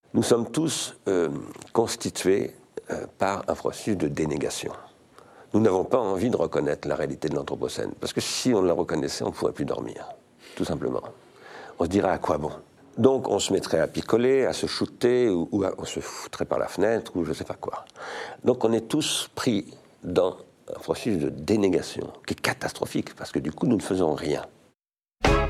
Nous sommes tous constitués par un processus de dénégation. Nous n'avons pas envie de reconnaître la réalité de l'Anthropocène, parce que si on la reconnaissait, on ne pourrait plus dormir, tout simplement. On se dirait à quoi bon. Donc on se mettrait à picoler, à se shooter, ou on se foutrait par la fenêtre, ou je ne sais pas quoi. Donc on est tous pris dans un processus de dénégation qui est catastrophique, parce que du coup nous ne faisons rien.